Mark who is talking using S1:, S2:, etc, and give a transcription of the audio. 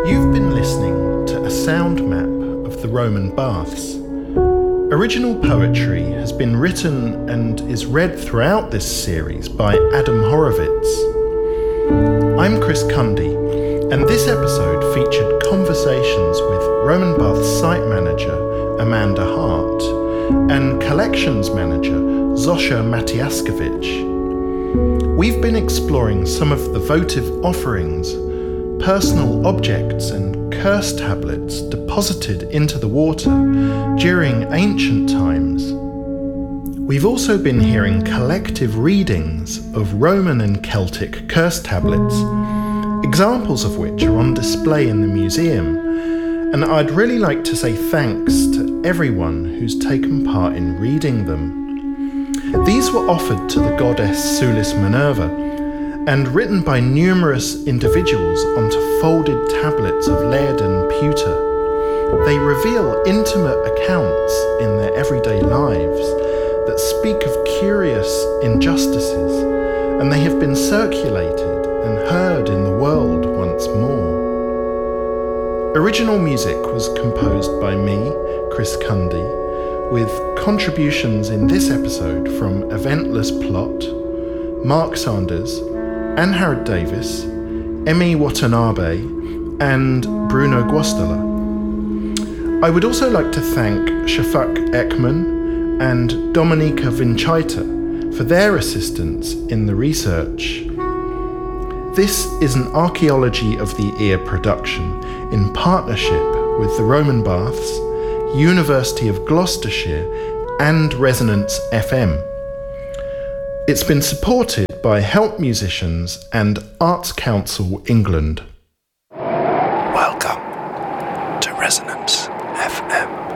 S1: You've been listening to a sound map of the Roman Baths. Original poetry has been written and is read throughout this series by Adam Horowitz. I'm Chris Cundy, and this episode featured conversations with Roman Baths site manager Amanda Hart and collections manager Zosha Matiaskevich. We've been exploring some of the votive offerings, personal objects and curse tablets deposited into the water during ancient times. We've also been hearing collective readings of Roman and Celtic curse tablets, examples of which are on display in the museum, and I'd really like to say thanks to everyone who's taken part in reading them. These were offered to the goddess Sulis Minerva and written by numerous individuals onto folded tablets of lead and pewter. They reveal intimate accounts in their everyday lives that speak of curious injustices, and they have been circulated and heard in the world once more. Original music was composed by me, Chris Cundy, with contributions in this episode from Eventless Plot, Mark Sanders, Anne Harrod Davis, Emi Watanabe, and Bruno Guastella. I would also like to thank Shafak Ekman and Dominika Vinchaita for their assistance in the research. This is an Archaeology of the Ear production in partnership with the Roman Baths, University of Gloucestershire and Resonance FM. It's been supported by Help Musicians and Arts Council England.
S2: Welcome to Resonance FM.